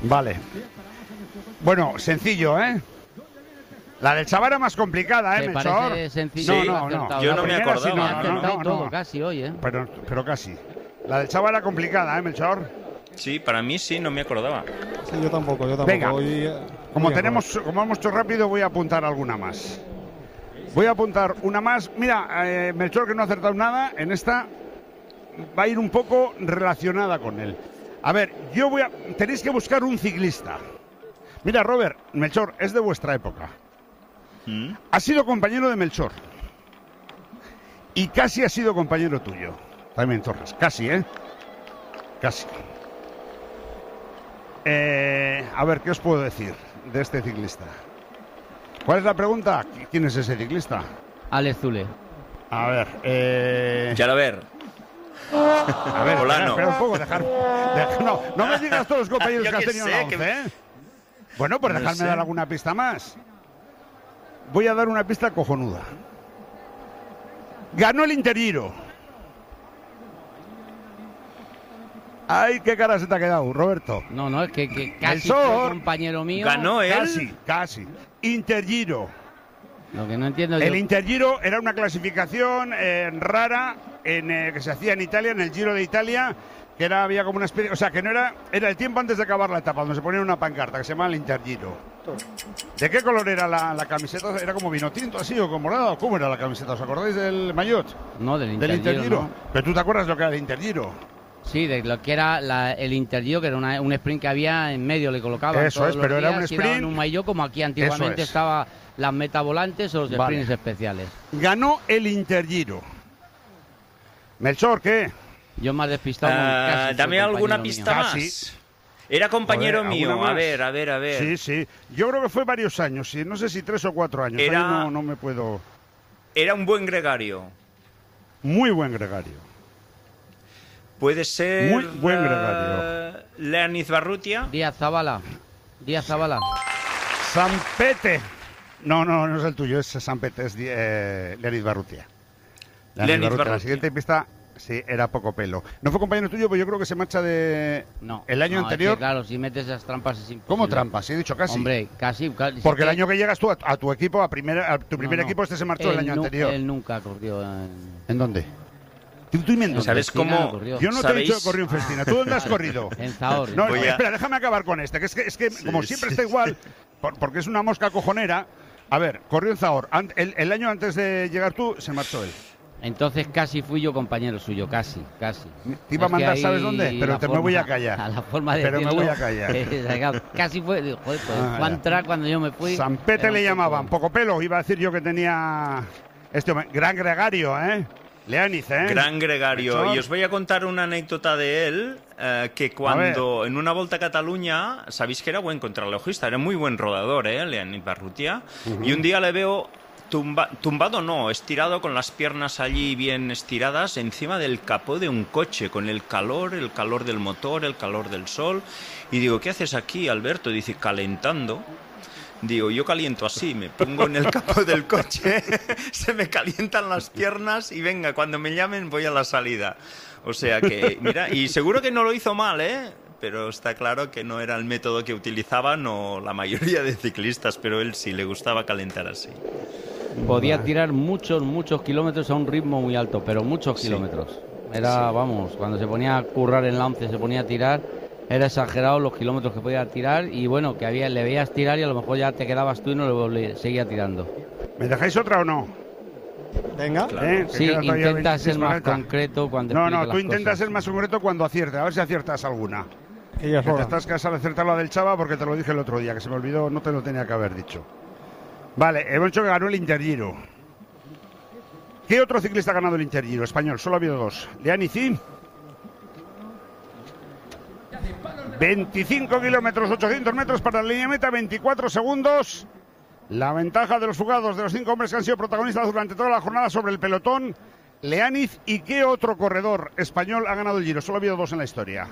Vale. Bueno, sencillo, ¿eh? La del Chaval era más complicada, ¿eh, Melchor? Parece sencillo. Sí, no. Yo no me acordaba. Me ha acertado no. todo casi hoy, ¿eh? Pero casi. La del Chaval era complicada, ¿eh, Melchor? Sí, para mí sí, no me acordaba. Sí, yo tampoco. Venga, Hoy, como hemos hecho rápido, voy a apuntar alguna más. Voy a apuntar una más. Mira, Melchor, que no ha acertado nada, en esta va a ir un poco relacionada con él. A ver, tenéis que buscar un ciclista. Mira, Robert, Melchor, es de vuestra época. Ha sido compañero de Melchor. Y casi ha sido compañero tuyo. También Torres. Casi, ¿eh? Casi. A ver, ¿qué os puedo decir de este ciclista? ¿Cuál es la pregunta? ¿Quién es ese ciclista? Alex Zule. A ver, Ya lo ver. A ver, Polano. espera un poco, no me digas todos los compañeros Yo que has que tenido sé, en la que- 11, ¿eh? Bueno, pues No dejadme sé. dar alguna pista más. Voy a dar una pista cojonuda. Ganó el Intergiro. Ay, qué cara se te ha quedado, Roberto. No, es que casi Melchor. fue compañero mío. ¿Ganó él? Casi. Intergiro. Lo que no entiendo El yo. Intergiro era una clasificación rara que se hacía en Italia, en el Giro de Italia, que había como una especie, o sea, que no era el tiempo antes de acabar la etapa, donde se ponía una pancarta que se llamaba el Intergiro. ¿De qué color era la camiseta? ¿Era como vino tinto así o como morado? ¿Cómo era la camiseta? ¿Os acordáis del maillot? No, del Del Intergiro. Intergiro. No. Pero tú te acuerdas lo que era el Intergiro. Sí, de lo que era el Intergiro, que era un sprint que había en medio, le colocaban. Eso todos es, los pero era días un y daban sprint. un maillot como aquí antiguamente Eso es. estaba las metas volantes o los Vale. sprints especiales. Ganó el Intergiro. Melchor, ¿qué? Yo más despistado. casi fue Dame alguna compañero pista mío. Casi. más. Era compañero Joder, mío. ¿alguna A más? ver. Sí. Yo creo que fue varios años, sí. No sé si 3 o 4 años. Era- Ahí no me puedo... Era un buen gregario. Muy buen gregario. Puede ser. Muy buen gregario. Leonid Barrutia. Díaz Zabala. Sampete. No es el tuyo, es Sampete, es Leonid Barrutia. Leonid Barrutia. La siguiente pista, sí, era poco pelo. No fue compañero tuyo, pues yo creo que se marcha de... No. El año no, anterior... es que, claro, si metes esas trampas es imposible. ¿Cómo trampas? Sí, he dicho casi. Hombre, casi. Porque el año que llegas tú a tu equipo, a tu primer No. equipo, se marchó el año anterior. Él nunca corrió ¿En dónde? Tú inventas. ¿Sabes Festina cómo? no corrió. Yo no te he ¿Sabéis? dicho que corrió en Festina. ¿Tú dónde has corrido? En Zahor. No, Voy a- espera, déjame acabar con este, que es que como siempre está igual, porque es una mosca cojonera. A ver, corrió en Zahor. El año antes de llegar tú, se marchó él. Entonces casi fui yo compañero suyo, casi. Te iba a Es que mandar, ahí ¿sabes dónde? Pero la me voy a forma- callar. A la forma de Pero me decirlo, voy a callar. Casi fue, joder, pues Ah, fue a ya. entrar cuando yo me fui. Sampete era le un llamaban, poco- poco pelo. Iba a decir yo que tenía este hombre, gran gregario, ¿eh? Leaniz, ¿eh? Gran gregario. Melchor. Y os voy a contar una anécdota de él, que cuando en una Volta a Cataluña, sabéis que era buen contrarrelojista, era muy buen rodador, Leonid Barrutia, y un día le veo tumbado, no, estirado con las piernas allí bien estiradas encima del capó de un coche, con el calor del motor, el calor del sol, y digo, ¿qué haces aquí, Alberto? Dice, calentando. Digo, yo caliento así, me pongo en el capó del coche, se me calientan las piernas y venga, cuando me llamen voy a la salida. O sea que, mira, y seguro que no lo hizo mal, pero está claro que no era el método que utilizaban o la mayoría de ciclistas, pero él sí le gustaba calentar así. Podía tirar muchos kilómetros a un ritmo muy alto, pero muchos kilómetros. Era, vamos, cuando se ponía a currar en la 11, se ponía a tirar, era exagerado los kilómetros que podía tirar y bueno, que le veías tirar y a lo mejor ya te quedabas tú y no le seguía tirando. ¿Me dejáis otra o no? Venga. Que Sí, queda todavía intenta ser 26 más minutos. concreto cuando No, explique tú las intentas cosas. ser más concreto cuando aciertes. A ver si aciertas alguna. Que ya es Que te hora. estás cansado de acertar la del Chava porque te lo dije el otro día, que se me olvidó, no te lo tenía que haber dicho. Vale, hemos dicho que ganó el Intergiro. ¿Qué otro ciclista ha ganado el Intergiro español? Solo ha habido dos. Leaniz y... 25 kilómetros, 800 metros para la línea meta, 24 segundos. La ventaja de los fugados, de los 5 hombres que han sido protagonistas durante toda la jornada sobre el pelotón. Leaniz, ¿y qué otro corredor español ha ganado el Giro? Solo ha habido dos en la historia.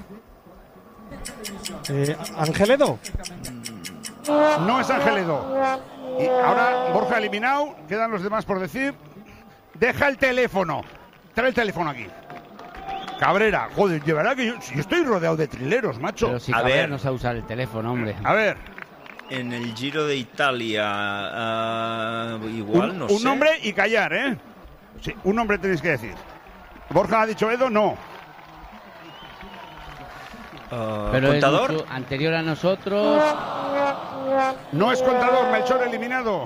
Ángeledo. No es Ángeledo. Y ahora Borja eliminado, quedan los demás por decir. Deja el teléfono. Trae el teléfono aquí. Cabrera, joder, de verdad que yo estoy rodeado de trileros, macho. Pero si A Cabrera ver. no sabe usar el teléfono, hombre. A ver, En el Giro de Italia, igual, no sé. un nombre y callar, ¿eh? Sí, un nombre tenéis que decir. Borja ha dicho Edo, no. Pero ¿Contador? es mucho anterior a nosotros. No es Contador, Melchor eliminado.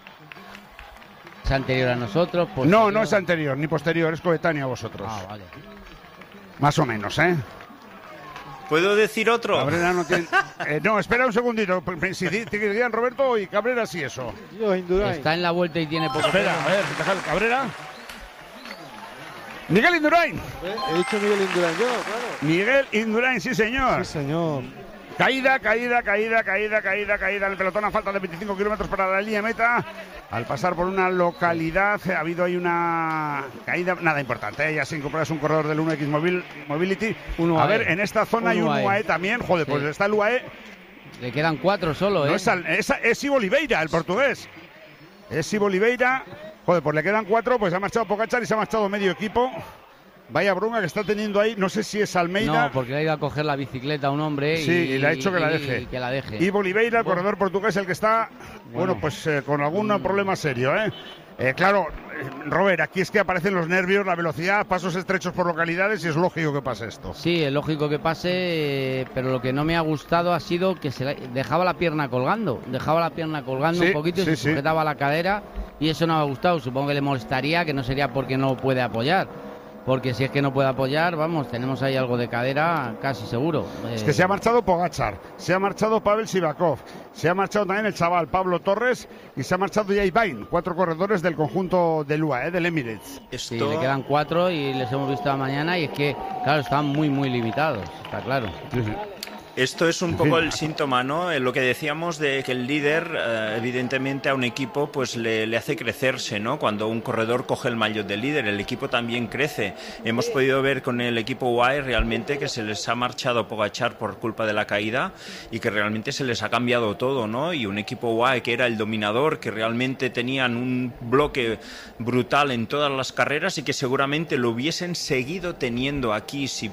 Es anterior a nosotros. No, posterior. no es anterior ni posterior, es coetáneo a vosotros. Ah, vale. Más o menos, ¿eh? ¿Puedo decir otro? Cabrera no tiene... no, espera un segundito. Si te dirían Roberto y Cabrera sí eso. Yo, Indurain. Está en la vuelta y tiene poco. Espera, a ver, déjalo, Cabrera. Miguel Indurain. He dicho Miguel Indurain yo, claro. Miguel Indurain, sí señor. Sí, señor. Caída en el pelotón a falta de 25 kilómetros para la línea meta. Al pasar por una localidad ha habido ahí una caída, nada importante, ya se incorpora, es un corredor del 1X Mobility. A ver, en esta zona hay un UAE también, joder, Sí. pues está el UAE. Le quedan 4 solo, ¿eh? No es Ivo Oliveira, el portugués. Es Ivo Oliveira. Joder, pues le quedan 4, pues se ha marchado Pogačar y se ha marchado medio equipo. Vaya bruma que está teniendo ahí, no sé si es Almeida. No, porque le ha ido a coger la bicicleta a un hombre Sí, y le ha dicho que la deje. y que la deje. Ivo Oliveira, el corredor portugués, el que está, bueno, pues con algún problema serio, ¿eh? Claro, Robert, aquí es que aparecen los nervios, la velocidad, pasos estrechos por localidades y es lógico que pase esto. Sí, es lógico que pase, pero lo que no me ha gustado ha sido que dejaba la pierna colgando. Dejaba la pierna colgando Sí, un poquito y sí, se sí. sujetaba la cadera y eso no me ha gustado. Supongo que le molestaría, que no sería porque no puede apoyar. Porque si es que no puede apoyar, vamos, tenemos ahí algo de cadera casi seguro. Es que se ha marchado Pogačar, se ha marchado Pavel Sivakov, se ha marchado también el chaval Pablo Torres y se ha marchado Jay Bain, 4 corredores del conjunto del UAE, del Emirates. Esto... Sí, le quedan 4 y les hemos visto mañana y es que, claro, están muy, muy limitados, está claro. Esto es un En poco fin. el síntoma, ¿no? Lo que decíamos de que el líder, evidentemente, a un equipo pues le hace crecerse, ¿no? Cuando un corredor coge el maillot del líder, el equipo también crece. Hemos podido ver con el equipo UAE realmente que se les ha marchado Pogačar por culpa de la caída y que realmente se les ha cambiado todo, ¿no? Y un equipo UAE que era el dominador, que realmente tenían un bloque brutal en todas las carreras y que seguramente lo hubiesen seguido teniendo aquí si